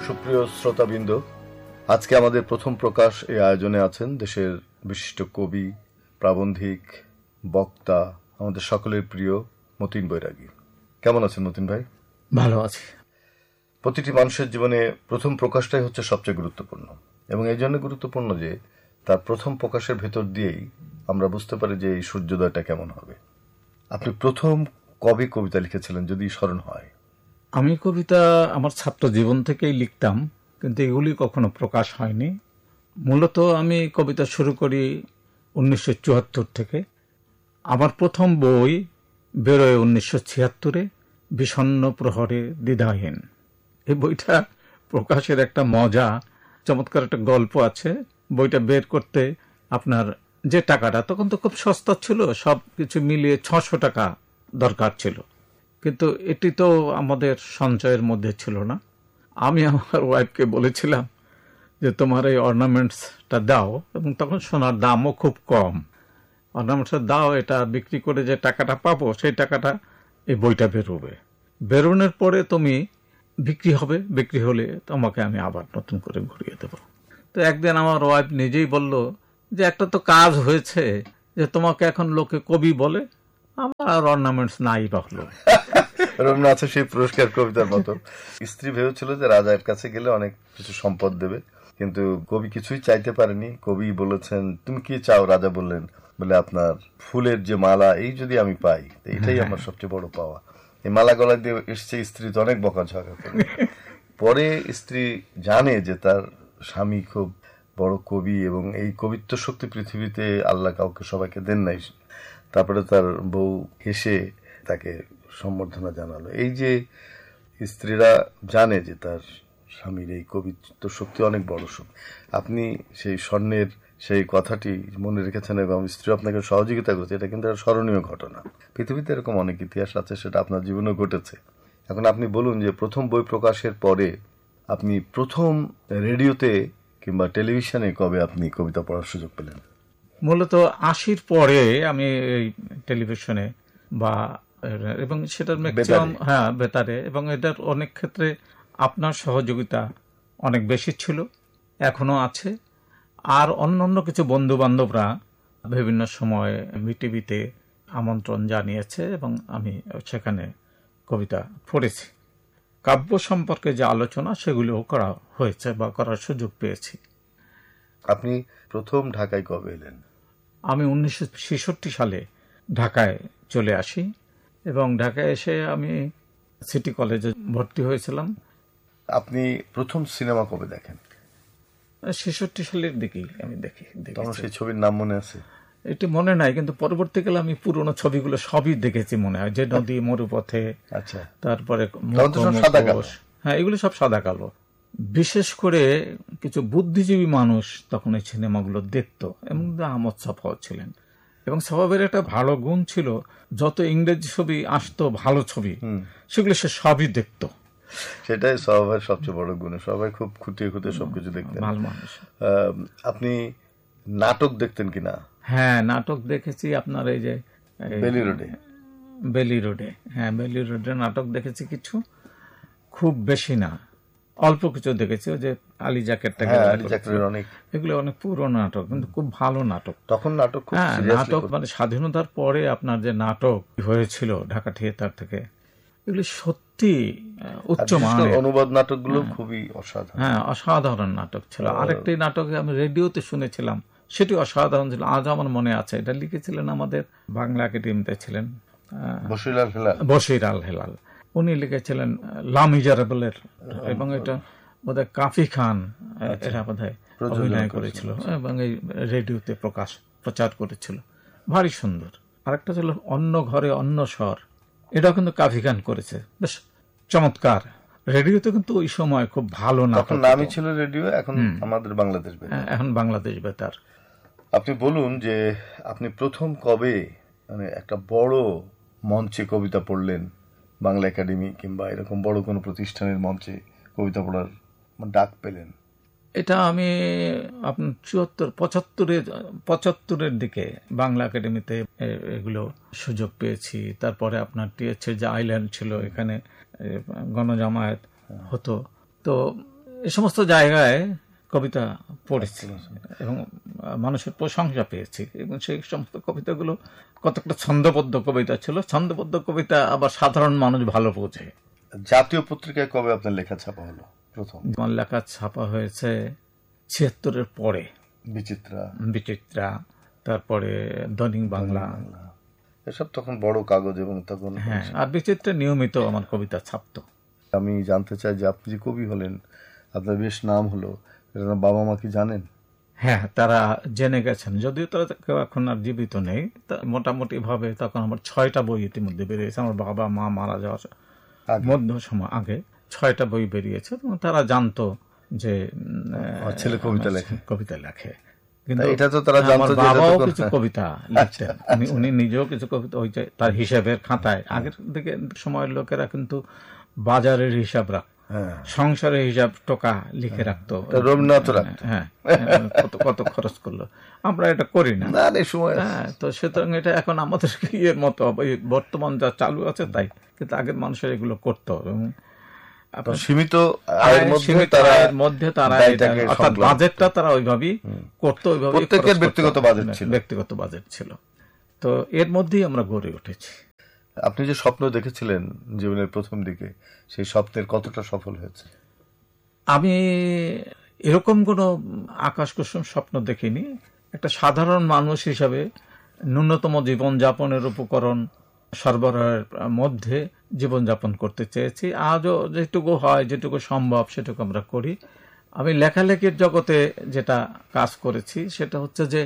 সুপ্রিয় শ্রোতাবৃন্দ, আজকে আমাদের প্রথম প্রকাশ এই আয়োজনে আছেন দেশের বিশিষ্ট কবি, প্রাবন্ধিক, বক্তা, আমাদের সকলের প্রিয় মতিন বৈরাগী। কেমন আছেন মতিন ভাই? ভালো আছি। প্রতিটি মানুষের জীবনে প্রথম প্রকাশটাই হচ্ছে সবচেয়ে গুরুত্বপূর্ণ, এবং এই জন্য গুরুত্বপূর্ণ যে তার প্রথম প্রকাশের ভেতর দিয়েই আমরা বুঝতে পারি যে এই সূর্যোদয়টা কেমন হবে। আপনি প্রথম কবে কবিতা লিখেছিলেন, যদি স্মরণ হয়? আমি কবিতা আমার ছাত্র জীবন থেকেই লিখতাম, কিন্তু এগুলি কখনো প্রকাশ হয়নি। মূলত আমি কবিতা শুরু করি 1974 থেকে। আমার প্রথম বই বেরোয় 1976-এ, বিষণ্ণ প্রহরে দ্বিধাহীন। এই বইটা প্রকাশের একটা মজা, চমৎকার একটা গল্প আছে। বইটা বের করতে আপনার যে টাকাটা, তখন তো খুব সস্তা ছিল, সব কিছু মিলিয়ে 600 টাকা দরকার ছিল, কিন্তু এটি তো আমাদের সঞ্চয়ের মধ্যে ছিল না। আমি আমার ওয়াইফকে বলেছিলাম যে তোমার এই অর্নামেন্টসটা দাও, এবং তখন সোনার দামও খুব কম। অর্নামেন্টসটা দাও, এটা বিক্রি করে যে টাকাটা পাবো সেই টাকাটা এই বইটা বেরোবে, বেরোনোর পরে তুমি বিক্রি হবে, বিক্রি হলে তোমাকে আমি আবার নতুন করে ঘুরিয়ে দেব। তো একদিন আমার ওয়াইফ নিজেই বলল যে একটা তো কাজ হয়েছে, যে তোমাকে এখন লোকে কবি বলে, আমার আর অর্নামেন্টস নাই বাহলো। রবীন্দ্রনাথের সেই পুরস্কার কবিতার মতো। স্ত্রী ভেবেছিল যে রাজার কাছে গেলে অনেক কিছু সম্পদ দেবে, কিন্তু কবি কিছুই চাইতে পারেনি। কবি বলেছেন, তুমি কি চাও? রাজা বললেন, বলে আপনার ফুলের যে মালা, এই যদি আমি পাই, এইটাই আমার সবচেয়ে বড় পাওয়া। এই মালা গলা দিয়ে এসছে, স্ত্রী তো অনেক বকাঝকা করে। পরে স্ত্রী জানে যে তার স্বামী খুব বড় কবি, এবং এই কবিত্ব শক্তি পৃথিবীতে আল্লাহ কাউকে সবাইকে দেন নাই। তারপরে তার বউ হেসে তাকে সম্বর্ধনা জানালো। এই যে স্ত্রীরা জানে যে তার স্বামীর এই কবিত্ব শক্তি অনেক বড় শক্তি। আপনি সেই স্বর্ণের সেই কথাটি মনে রেখেছেন এবং স্ত্রী আপনাকে সহযোগিতা করেছে, এটা কিন্তু একটা স্মরণীয় ঘটনা। পৃথিবীতে এরকম অনেক ইতিহাস আছে, সেটা আপনার জীবনেও ঘটেছে। এখন আপনি বলুন যে প্রথম বই প্রকাশের পরে আপনি প্রথম রেডিওতে কিংবা টেলিভিশনে কবে আপনি কবিতা পড়ার সুযোগ পেলেন? মূলত 80-র পরে আমি এই টেলিভিশনে বা, এবং সেটার ম্যাক্সিমাম বেতারে, এবং এটার অনেক ক্ষেত্রে আপনার সহযোগিতা অনেক বেশি ছিল, এখনো আছে। আর অন্য কিছু বন্ধু বান্ধবরা বিভিন্ন সময় বিটিভিতে আমন্ত্রণ জানিয়েছে, এবং আমি সেখানে কবিতা পড়েছি। কাব্য সম্পর্কে যে আলোচনা, সেগুলোও করা হয়েছে বা করার সুযোগ পেয়েছি। আপনি প্রথম ঢাকায় কবে এলেন? আমি 1966 সালে ঢাকায় চলে আসি, এবং ঢাকায় এসে আমি সিটি কলেজে ভর্তি হয়েছিলাম। আপনি প্রথম সিনেমা কবে দেখেন? 66 সালের দিকেই আমি দেখি। সেই ছবির নাম মনে আছে? এটি মনে নাই, কিন্তু পরবর্তীকালে আমি পুরনো ছবিগুলো সবই দেখেছি মনে হয়, যে নদী, মরুপথে, আচ্ছা, তারপরে হ্যাঁ, এগুলো সব সাদা কালো। বিশেষ করে কিছু বুদ্ধিজীবী মানুষ তখন এই সিনেমাগুলো দেখত, এবং আহমদ সাফাও ছিলেন। এবং সাফাবের একটা ভালো গুণ ছিল, যত ইংরেজি ছবি আসতো, ভালো ছবি, সেগুলো সে সবই দেখত। সেটাই সাফাবের সবচেয়ে বড় গুণ, সবাই খুব খুঁটিয়ে খুঁটিয়ে সবকিছু দেখতেন। ভালো মানুষ। আপনি নাটক দেখতেন কিনা? হ্যাঁ, নাটক দেখেছি। আপনার এই যে বেলি রোডে, হ্যাঁ, বেলি রোডে নাটক দেখেছি কিছু, খুব বেশি না, অল্প কিছু দেখেছি। ওই যে আলী জাকেরটা, এগুলো অনেক পুরো নাটক, কিন্তু খুব ভালো নাটক। তখন নাটক, হ্যাঁ, নাটক মানে স্বাধীনতার পরে আপনার যে নাটক হয়েছিল ঢাকা থিয়েটার থেকে, এগুলি সত্যি উচ্চমানের। অনুবাদ নাটকগুলো খুবই অসাধারণ। হ্যাঁ, অসাধারণ নাটক ছিল। আরেকটি নাটক আমি রেডিওতে শুনেছিলাম, সেটি অসাধারণ ছিল, আজ আমার মনে আছে। এটা লিখেছিলেন আমাদের বাংলা একাডেমিতে ছিলেন বশির আল হেলাল। উনি লিখেছিলেন লা মিজারেবলের, এবং এটা বোধহয় কাফি খান এরা বোধহয় অভিনয় করেছিল, এবং এই রেডিওতে প্রচার করেছিল। ভারী সুন্দর। আরেকটা ছিল অন্য ঘরে অন্য স্বর, এটাও কিন্তু কাফি খান করেছে, বেশ চমৎকার। রেডিওতে কিন্তু ওই সময় খুব ভালো নাটক, নামই ছিল রেডিও, এখন আমাদের বাংলাদেশ বেতার। এখন বাংলাদেশ বেতার। আপনি বলুন যে আপনি প্রথম কবে মানে একটা বড় মঞ্চে কবিতা পড়লেন, বাংলা একাডেমি কিংবা এরকম বড় কোনো প্রতিষ্ঠানের মঞ্চে কবিতা পড়ার ডাক পেলেন? এটা আমি আপনার 75-এর দিকে বাংলা একাডেমিতে এগুলো সুযোগ পেয়েছি। তারপরে আপনার টিএচএ যে আইল্যান্ড ছিল, এখানে গণজামায়াত হতো। তো এই সমস্ত জায়গায় কবিতা পড়েছি এবং মানুষের প্রশংসা পেয়েছি, এবং সেই সমস্ত কবিতাগুলো কতটা ছন্দবদ্ধ কবিতা ছিল। ছন্দবদ্ধ কবিতা আবার সাধারণ মানুষ ভালো বোঝে। জাতীয় পত্রিকায় কবে আপনার লেখা ছাপা হলো প্রথম? আমার লেখা ছাপা হয়েছে ৭৬-এর পরে, বিচিত্রা, তারপরে দৈনিক বাংলা, এসব তখন বড় কাগজ, এবং তখন হ্যাঁ, আর বিচিত্রা নিয়মিত আমার কবিতা ছাপতো। আমি জানতে চাই যে আপনি যে কবি হলেন, আপনার বেশ নাম হলো, এটা বাবা মা কি জানেন? হ্যাঁ, তারা জেনে গেছেন, যদিও তারা কেউ এখন আর জীবিত নেই। মোটামুটি ভাবে তখন আমার 6টা বই ইতিমধ্যে বেরিয়েছে। আমার বাবা মা মারা যাওয়ার মধ্য সময় আগে 6টা বই বেরিয়েছে, এবং তারা জানতো যে ছেলে কবিতা লেখে। কিন্তু এটা তো তারা জানতো যে বাবাও কিছু কবিতা লিখতেন, উনি নিজেও কিছু কবিতা, ওই যে তার হিসাবের খাতায় আগের দিকে সময়ের লোকেরা কিন্তু বাজারের হিসাব রাখত, সংসারের হিসাব টোকা লিখে রাখতো, রবীন্দ্রনাথ হ্যাঁ, কত খরচ করলো। আমরা এটা করি না। হ্যাঁ, তো সুতরাং এটা এখন আমাদের ইয়ের মতো বর্তমান যা চালু আছে তাই, কিন্তু আগের মানুষের এগুলো করতো, এবং সীমিত আয়ের মধ্যে তারা অর্থাৎ বাজেটটা তারা ওইভাবেই করতো, প্রত্যেকের ব্যক্তিগত বাজেট ছিল। তো এর মধ্যেই আমরা গড়ে উঠেছি। আপনি যে স্বপ্ন দেখেছিলেন জীবনের প্রথম দিকে, সেই স্বপ্নের কতটা সফল হয়েছে? আমি এরকম কোনো আকাশ কুসুম স্বপ্ন দেখিনি। একটা সাধারণ মানুষ হিসাবে ন্যূনতম জীবনযাপনের উপকরণ সরবরাহের মধ্যে জীবনযাপন করতে চেয়েছি। আজও যেটুকু হয়, যেটুকু সম্ভব সেটুকু আমরা করি। আমি লেখালেখির জগতে যেটা কাজ করেছি সেটা হচ্ছে যে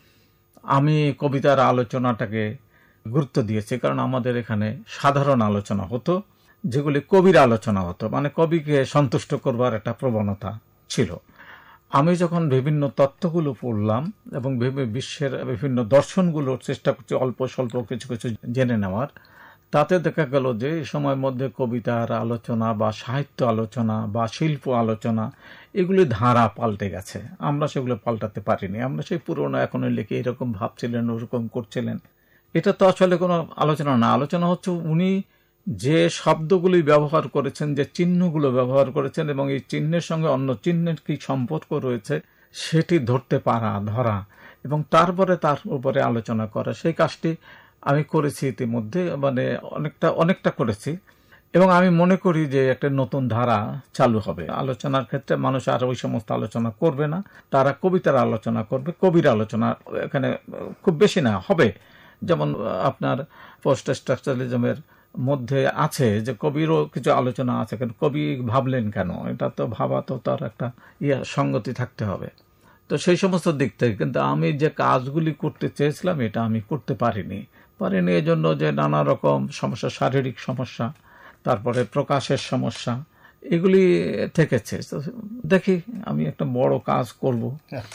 আমি কবিতার আলোচনাটাকে গুরুত্ব দিয়েছি, কারণ আমাদের এখানে সাধারণ আলোচনা হতো, যেগুলি কবির আলোচনা হতো, মানে কবিকে সন্তুষ্ট করবার একটা প্রবণতা ছিল। আমি যখন বিভিন্ন তত্ত্বগুলো পড়লাম এবং বিশ্বের বিভিন্ন দর্শনগুলোর চেষ্টা করছি অল্প স্বল্প কিছু কিছু জেনে নেওয়ার, তাতে দেখা গেল যে এই সময়ের মধ্যে কবিতার আলোচনা বা সাহিত্য আলোচনা বা শিল্প আলোচনা, এগুলি ধারা পাল্টে গেছে। আমরা সেগুলো পাল্টাতে পারিনি। আমরা সেই পুরনো এখনো লিখে এরকম ভাবছিলেন, ওরকম করছিলেন, এটা তো আসলে কোনো আলোচনা না। আলোচনা হচ্ছে উনি যে শব্দগুলি ব্যবহার করেছেন, যে চিহ্নগুলো ব্যবহার করেছেন, এবং এই চিহ্নের সঙ্গে অন্য চিহ্নের কি সম্পর্ক রয়েছে সেটি ধরতে ধরা এবং তারপরে তার উপরে আলোচনা করা, সেই কাজটি আমি করেছি ইতিমধ্যে, মানে অনেকটা করেছি। এবং আমি মনে করি যে একটা নতুন ধারা চালু হবে আলোচনার ক্ষেত্রে। মানুষ আর ওই সমস্ত আলোচনা করবে না, তারা কবিতার আলোচনা করবে। কবির আলোচনা এখানে খুব বেশি না হবে, যেমন আপনার পোস্ট স্ট্রাকচারালিজমের মধ্যে আছে যে কবিরও কিছু আলোচনা আছে, কিন্তু কবি ভাবলেন কেন, এটা তো ভাবা তো তার একটা সঙ্গতি থাকতে হবে। তো সেই সমস্ত দিক থেকে কিন্তু আমি যে কাজগুলি করতে চেয়েছিলাম এটা আমি করতে পারিনি এই জন্য যে নানা রকম সমস্যা, শারীরিক সমস্যা, তারপরে প্রকাশের সমস্যা, এগুলি থেকেছে। দেখি আমি একটা বড় কাজ করব,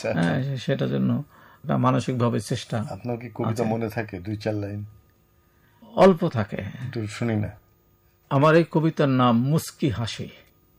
সেটার জন্য মানসিকভাবে চেষ্টা। আপনার কি কবিতা মনে থাকে 2-4 লাইন? অল্প থাকে, শুনি না। আমার এই কবিতার নাম মুস্কি হাসি।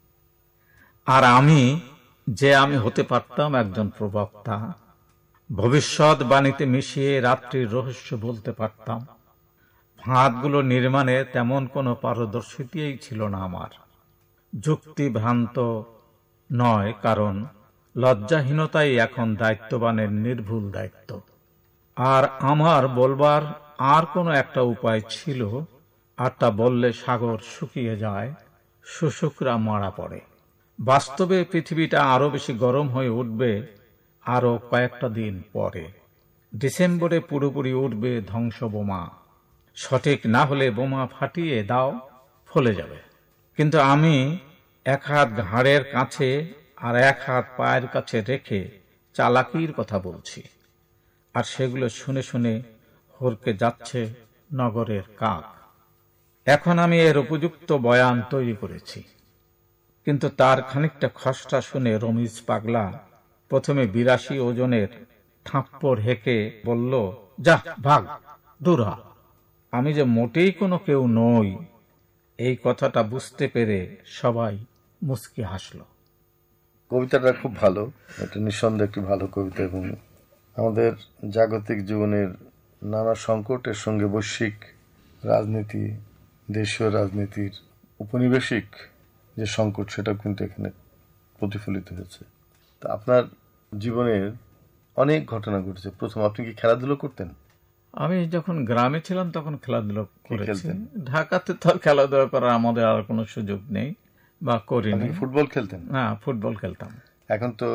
আর আমি হতে পারতাম একজন প্রবক্তা, ভবিষ্যৎ বাণীতে মিশিয়ে রাত্রির রহস্য বলতে পারতাম। ফাঁদগুলো নির্মাণে তেমন কোনো পারদর্শিতাই ছিল না আমার। যুক্তি ভ্রান্ত নয়, কারণ লজ্জাহীনতাই এখন দায়িত্ববানের নির্ভুল দায়িত্ব। আর আমার বলবার আর কোনো একটা উপায় ছিল, আর তা বললে সাগর শুকিয়ে যায়, শুশুকরা মারা পড়ে। বাস্তবে পৃথিবীটা আরো বেশি গরম হয়ে উঠবে আরো কয়েকটা দিন পরে। ডিসেম্বরে পুরোপুরি উঠবে ধ্বংস বোমা। সঠিক না হলে বোমা ফাটিয়ে দাও, ফলে যাবে। কিন্তু আমি এক হাত ঘাড়ের কাছে আর এক হাত পায়ের কাছে রেখে চালাকির কথা বলছি, আর সেগুলো শুনে শুনে হরকে যাচ্ছে নগরের কাক। এখন আমি এর উপযুক্ত বয়ান তৈরি করেছি, কিন্তু তার খানিকটা খসড়া শুনে রমিজ পাগলা প্রথমে 82 ওজনের থাপ্পড় হেঁকে বলল, যা ভাগ, দূর হ। আমি যে মোটেই কোনো কেউ নই, এই কথাটা বুঝতে পেরে সবাই মুচকি হাসল। কবিতাটা খুব ভালো, এটা নিঃসন্দেহে একটি ভালো কবিতা, এবং আমাদের জাগতিক জীবনের নানা সংকটের সঙ্গে বৈশ্বিক রাজনীতি, দেশীয় রাজনীতির উপনিবেশিক যে সংকট, সেটা কিন্তু এখানে প্রতিফলিত হয়েছে। তা আপনার জীবনের অনেক ঘটনা ঘটেছে। প্রথম আপনি কি খেলাধুলো করতেন? আমি যখন গ্রামে ছিলাম তখন খেলাধুলা করেছি। খেলতেন? ঢাকাতে তো আর খেলাধুলা করার আমাদের আর কোনো সুযোগ নেই বা করিনি। ফুটবল খেলতেন? না, ফুটবল খেলতাম। এখন তো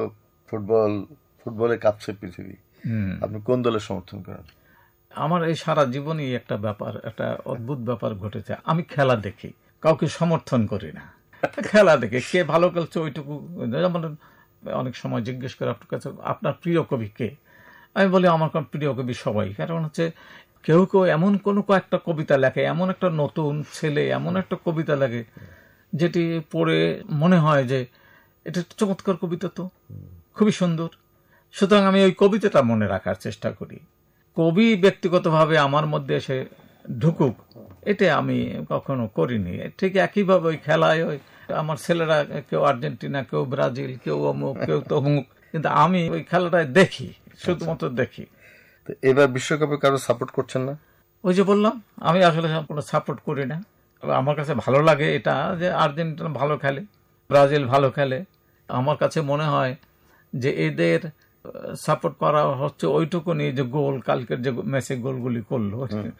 ফুটবলে কাঁপছে পৃথিবী। আপনি কোন দলের সমর্থন করেন? আমার এই সারা জীবনই একটা ব্যাপার, একটা অদ্ভুত ব্যাপার ঘটেছে। আমি খেলা দেখি, কাউকে সমর্থন করি না। খেলা দেখে কে ভালো খেলছে ওইটুকু। যেমন অনেক সময় জিজ্ঞেস করে আপনার কাছে আপনার প্রিয় কবি কে, আমি বলি আমার প্রিয় কবি সবাই। কারণ হচ্ছে কেউ কেউ এমন কোনো একটা কবিতা লেখে, এমন একটা নতুন ছেলে এমন একটা কবিতা লেখে যেটি পড়ে মনে হয় যে এটা একটা চমৎকার কবিতা, তো খুবই সুন্দর। সুতরাং আমি ওই কবিতাটা মনে রাখার চেষ্টা করি। কবি ব্যক্তিগতভাবে আমার মধ্যে এসে ঢুকুক, এটা আমি কখনো করিনি। ঠিক একইভাবে ওই খেলায় ওই আমার ছেলেরা কেউ আর্জেন্টিনা, কেউ ব্রাজিল, কেউ অমুক, কেউ তমুক, কিন্তু আমি ওই খেলাটায় দেখি, শুধুমাত্র দেখি। এবার বিশ্বকাপে কারো সাপোর্ট করছেন না? ওই যে বললাম, আমি আসলে কোনো সাপোর্ট করি না। আমার কাছে ভালো লাগে এটা যে আর্জেন্টিনা ভালো খেলে, ব্রাজিল ভালো খেলে। আমার কাছে মনে হয় যে এদের সাপোর্ট করা হচ্ছে ওইটুকুনি যে গোল, কালকের যে ম্যাচে গোলগুলি করলো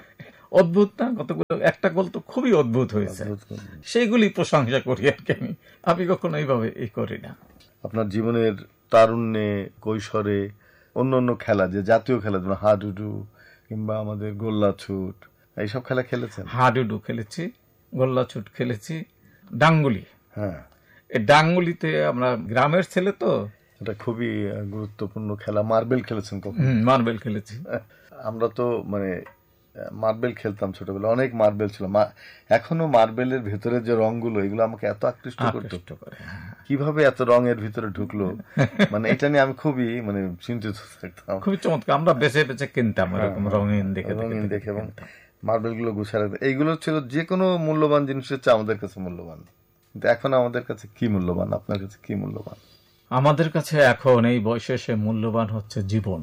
অদ্ভুত না, কতগুলো একটা গোল তো খুবই অদ্ভুত হয়েছে, সেইগুলি প্রশংসা করি আর কি। আমি কখনো এইভাবে করি না। আপনার জীবনের তারুণ্যে, কৈশোরে অন্য অন্য খেলা, যে জাতীয় খেলা, যেমন হাডুডু কিংবা আমাদের গোল্লা ছুট, এইসব খেলা খেলেছেন? হাডুডু খেলেছি, গোল্লা ছুট খেলেছি, ডাঙ্গুলি। হ্যাঁ, এই ডাঙ্গুলিতে আমরা গ্রামের ছেলে তো, এটা খুবই গুরুত্বপূর্ণ খেলা। মার্বেল খেলেছেন কখন? মার্বেল খেলেছি। আমরা তো মানে মার্বেল খেলতাম ছোটবেলা, অনেক মার্বেল ছিল। এখনো মার্বেলের ভেতরে যে রংগুলো, এগুলো আমাকে এত আকৃষ্ট করতো, কিভাবে এত রঙের ভিতরে ঢুকলো, মানে এটা নিয়ে আমি খুবই চিন্তিত থাকতাম। খুবই চমৎকার, আমরা বেছে বেছে কিনতাম এরকম রঙিন দেখে এবং মার্বেল গুলো গুছায় রাখতাম। এইগুলো ছিল যে কোনো মূল্যবান জিনিসের চেয়ে আমাদের কাছে মূল্যবান। কিন্তু এখন আমাদের কাছে কি মূল্যবান? আপনার কাছে কি মূল্যবান? আমাদের কাছে এখন এই বয়সে সে মূল্যবান হচ্ছে জীবন।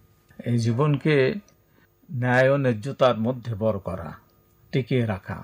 এই জীবনকে ন্যায় ও ন্যায্যতার মধ্যে বড় করা, টিকিয়ে রাখা।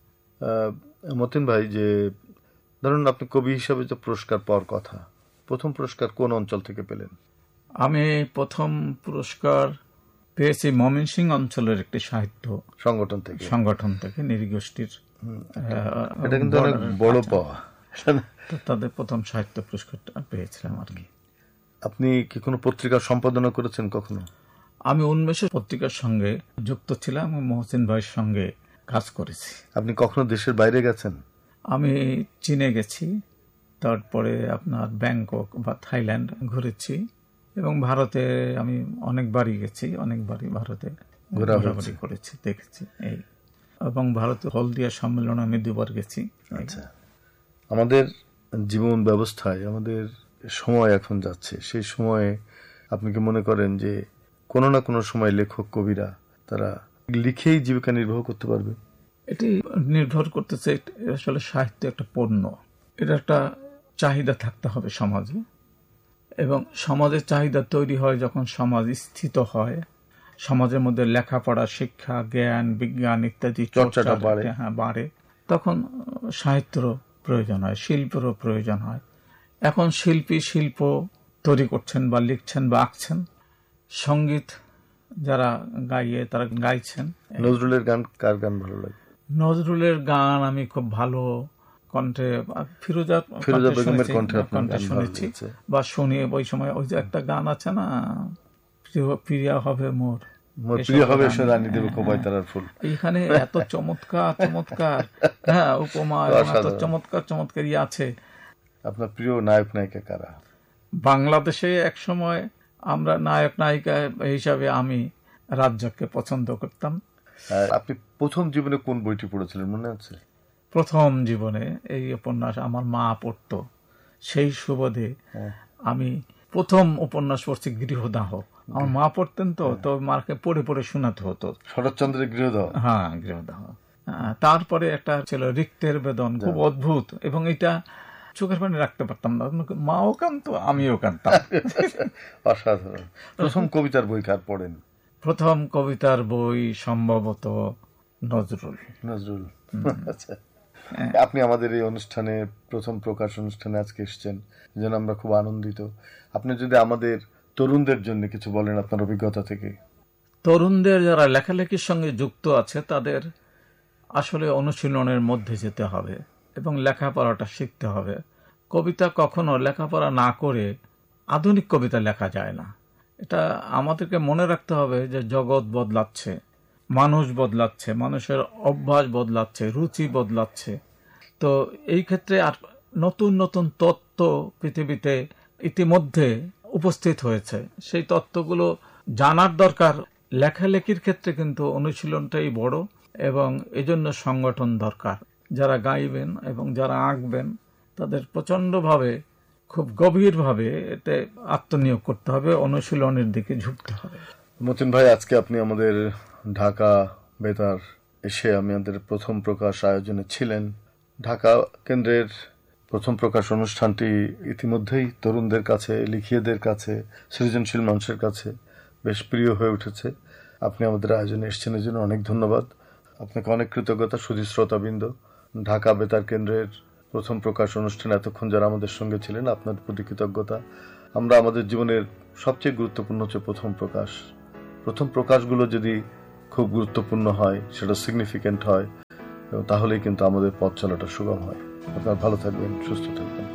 মতিন ভাই, যে ধরুন আপনি কবি হিসাবে যে পুরস্কার পাওয়ার কথা, প্রথম পুরস্কার কোন অঞ্চল থেকে পেলেন? আমি প্রথম পুরস্কার পেয়েছি ময়মনসিংহ অঞ্চলের একটি সাহিত্য সংগঠন থেকে, নৃগোষ্ঠীর। এটা কিন্তু অনেক বড় পাওয়া। তাদের প্রথম সাহিত্য পুরস্কারটা পেয়েছিলাম আর কি। আপনি কি কোনো পত্রিকার সম্পাদনা করেছেন কখনো? আমি উন্মেষের পত্রিকার সঙ্গে যুক্ত ছিলাম, মহসিন ভাইয়ের সঙ্গে কাজ করেছি। আপনি কখনো দেশের বাইরে গেছেন? আমি চীনে গেছি, তারপরে আপনার ব্যাংকক বা থাইল্যান্ড ঘুরেছি, এবং ভারতে আমি অনেকবারই গেছি, অনেকবারই ভারতে ঘোরাঘুরি করেছি, দেখেছি এই। এবং ভারতে হলদিয়া সম্মেলনে আমি 2বার গেছি। আচ্ছা, আমাদের জীবন ব্যবস্থায় আমাদের সময় এখন যাচ্ছে, সেই সময়ে আপনি কি মনে করেন যে কোনো না কোনো সময় লেখক কবিরা তারা লিখেই জীবিকা নির্বাহ করতে পারবে? এটি নির্ভর করতেছে, আসলে সাহিত্য একটা পণ্য, এটা একটা চাহিদা থাকতে হবে সমাজে, এবং সমাজের চাহিদা তৈরি হয় যখন সমাজ স্থিত হয়, সমাজের মধ্যে লেখাপড়া, শিক্ষা, জ্ঞান, বিজ্ঞান ইত্যাদি চর্চাটা বাড়ে, তখন সাহিত্যেরও প্রয়োজন হয়, শিল্পেরও প্রয়োজন হয়। এখন শিল্পী শিল্প তৈরি করছেন বা লিখছেন বা আঁকছেন, সঙ্গীত যারা গাইয়ে তারা গাইছেন। নজরুলের গান, কার গান ভালো লাগে? নজরুলের গান আমি খুব ভালো কণ্ঠে, ফিরোজা বেগমের কণ্ঠে শুনেছি বা শুনি। ওই সময় ওই যে একটা গান আছে না, প্রিয়া হবে মোর, এখানে এত চমৎকার চমৎকার উপমা, এত চমৎকার চমৎকার আছে। আপনার প্রিয় নায়ক নায়িকা কারা? বাংলাদেশে এক সময় আমরা নায়ক নায়িকা হিসাবে আমি রাজ্জাককে পছন্দ করতাম। আপনি প্রথম জীবনে কোন বইটি পড়েছিলেন মনে আছে? প্রথম জীবনে এই উপন্যাস আমার মা পড়তো, সেই সুবাদে আমি প্রথম উপন্যাস পড়ছি গৃহদাহ। আমার মা পড়তেন তো মাকে পড়ে পড়ে শোনাতে হতো, শরৎচন্দ্রের গৃহদাহ। হ্যাঁ, গৃহদাহ। তারপরে একটা ছিল রিক্তের বেদন, খুব অদ্ভুত, এবং এটা চোখের পানি রাখতে পারতাম না, মাও কাঁদতো আমিও কাঁদতাম। অসাধারণ। প্রথম কবিতার বই কার পড়েন? প্রথম কবিতার বই সম্ভবত নজরুল। আচ্ছা, আপনি আমাদের এই অনুষ্ঠানে প্রথম প্রকাশ অনুষ্ঠানে আজকে এসেছেন, যেন আমরা খুব আনন্দিত। আপনি যদি আমাদের তরুণদের জন্য কিছু বলেন আপনার অভিজ্ঞতা থেকে। তরুণদের যারা লেখালেখির সঙ্গে যুক্ত আছে তাদের আসলে অনুশীলনের মধ্যে যেতে হবে এবং লেখাপড়াটা শিখতে হবে। কবিতা কখনো লেখাপড়া না করে আধুনিক কবিতা লেখা যায় না। এটা আমাদেরকে মনে রাখতে হবে যে জগৎ বদলাচ্ছে, মানুষ বদলাচ্ছে, মানুষের অভ্যাস বদলাচ্ছে, রুচি বদলাচ্ছে। তো এই ক্ষেত্রে আর নতুন নতুন তত্ত্ব পৃথিবীতে ইতিমধ্যে উপস্থিত হয়েছে, সেই তত্ত্বগুলো জানার দরকার। লেখালেখির ক্ষেত্রে কিন্তু অনুশীলনটাই বড়, এবং এজন্য সংগঠন দরকার। যারা গাইবেন এবং যারা আঁকবেন তাদের প্রচণ্ডভাবে, খুব গভীরভাবে এতে আত্মনিয়োগ করতে হবে, অনুশীলনের দিকে ঝুঁকতে হবে। মতিন ভাই, আজকে আপনি আমাদের ঢাকা বেতার এসে আমাদের প্রথম প্রকাশ আয়োজনে ছিলেন। ঢাকা কেন্দ্রের প্রথম প্রকাশ অনুষ্ঠানটি ইতিমধ্যেই তরুণদের কাছে, লিখিয়েদের কাছে, সৃজনশীল মানুষের কাছে বেশ প্রিয় হয়ে উঠেছে। আপনি আমাদের আয়োজনে এসেছেন, এর জন্য অনেক ধন্যবাদ। আপনাকে অনেক কৃতজ্ঞতা। সুধী শ্রোতাবৃন্দ, ঢাকা বেতার কেন্দ্রের প্রথম প্রকাশ অনুষ্ঠানে এতক্ষণ যারা আমাদের সঙ্গে ছিলেন, আপনার প্রতি কৃতজ্ঞতা। আমরা আমাদের জীবনের সবচেয়ে গুরুত্বপূর্ণ হচ্ছে প্রথম প্রকাশ। প্রথম প্রকাশগুলো যদি খুব গুরুত্বপূর্ণ হয়, সেটা সিগনিফিক্যান্ট হয়, তাহলেই কিন্তু আমাদের পথ চলাটা সুগম হয়। আপনারা ভালো থাকবেন, সুস্থ থাকবেন।